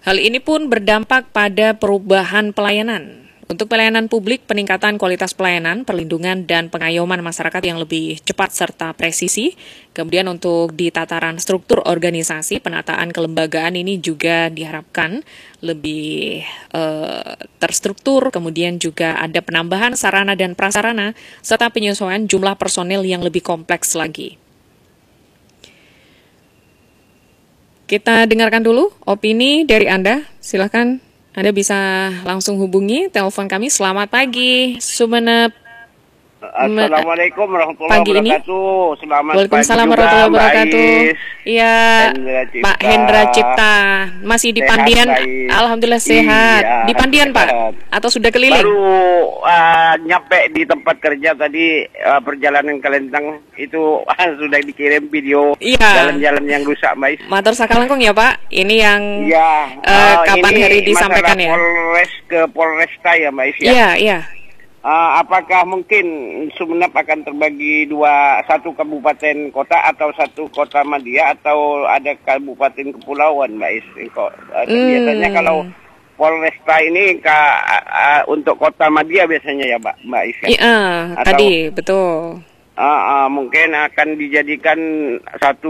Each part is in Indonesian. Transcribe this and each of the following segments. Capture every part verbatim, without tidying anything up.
Hal ini pun berdampak pada perubahan pelayanan. Untuk pelayanan publik, peningkatan kualitas pelayanan, perlindungan, dan pengayoman masyarakat yang lebih cepat serta presisi. Kemudian untuk di tataran struktur organisasi, penataan kelembagaan ini juga diharapkan lebih uh, terstruktur. Kemudian juga ada penambahan sarana dan prasarana, serta penyesuaian jumlah personil yang lebih kompleks lagi. Kita dengarkan dulu opini dari Anda, silakan. Anda bisa langsung hubungi telepon kami. Selamat pagi, Sumeneb. Assalamualaikum warahmatullahi pagi wabarakatuh. Selamat Waalaikumsalam pagi warahmatullahi juga, wabarakatuh. Iya, Pak Hendra Cipta. Masih di Sehat, Pandian? baik. Alhamdulillah sehat. Iya, Di Pandian, Pak? sehat. Atau sudah keliling? Baru uh, nyampe di tempat kerja tadi, uh, perjalanan ke Lentang itu uh, sudah dikirim video Iya. jalan-jalan yang rusak, Mbak. Matur sakalangkung ya, Pak. Ini yang Ya, uh, uh, kapan ini hari disampaikan ya? Polres ke Polresta ya, Mbak. Ya. Iya, iya. Uh, apakah mungkin Sumeneb akan terbagi dua, satu kabupaten kota atau satu kota Madia atau ada kabupaten kepulauan, Mbak Is? Kok uh, Hmm. biasanya kalau Polresta ini ka, uh, untuk kota Madia biasanya ya, Mbak, Mbak Is? Ya? Iya, Atau, tadi betul. Uh, uh, mungkin akan dijadikan satu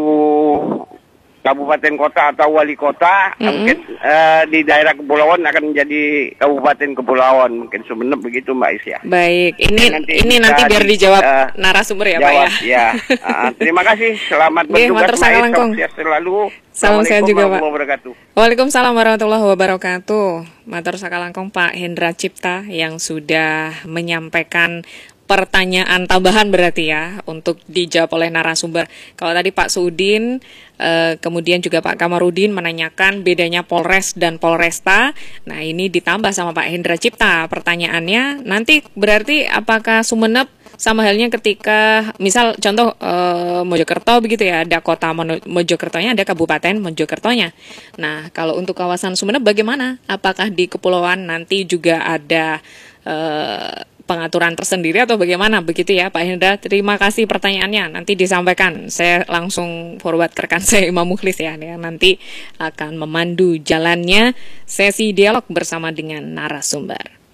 kabupaten kota atau wali kota, mm-hmm. mungkin uh, di daerah kepulauan akan menjadi kabupaten kepulauan, mungkin Sumeneb begitu, Mbak Is ya. Baik, ini nanti, ini bisa nanti biar dijawab uh, narasumber ya, jawab, Pak ya. ya. Uh, terima kasih, selamat bertugas, Mbak Is. Sukses selalu. Salam sehat juga, Pak. Wabarakatuh. Waalaikumsalam warahmatullahi wabarakatuh. Matur sakalangkung Pak Hendra Cipta yang sudah menyampaikan pertanyaan tambahan berarti ya untuk dijawab oleh narasumber. Kalau tadi Pak Sudin, eh, kemudian juga Pak Kamarudin menanyakan bedanya Polres dan Polresta. Nah ini ditambah sama Pak Hendra Cipta pertanyaannya. Nanti berarti apakah Sumeneb sama halnya ketika misal contoh eh, Mojokerto begitu ya, ada kota Mojokertonya, ada kabupaten Mojokertonya. Nah kalau untuk kawasan Sumeneb bagaimana? Apakah di kepulauan nanti juga ada eh, pengaturan tersendiri atau bagaimana begitu ya Pak Hendra? Terima kasih pertanyaannya, nanti disampaikan. Saya langsung forward ke rekan saya Imam Mukhlis ya, yang nanti akan memandu jalannya sesi dialog bersama dengan narasumber.